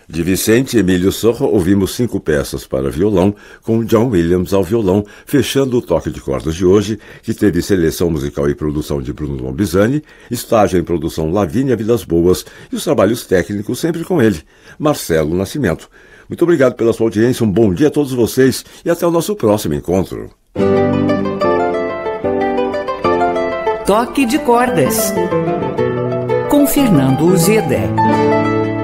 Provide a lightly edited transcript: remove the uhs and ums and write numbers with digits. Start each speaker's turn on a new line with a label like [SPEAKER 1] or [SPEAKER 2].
[SPEAKER 1] De Vicente Emílio Sorro, ouvimos 5 peças para violão, com John Williams ao violão, fechando o toque de cordas de hoje, que teve seleção musical e produção de Bruno Lombizani, estágio em produção Lavínia Vilas Boas e os trabalhos técnicos sempre com ele, Marcelo Nascimento. Muito obrigado pela sua audiência, um bom dia a todos vocês e até o nosso próximo encontro.
[SPEAKER 2] Toque de Cordas, com Fernando Uzeda.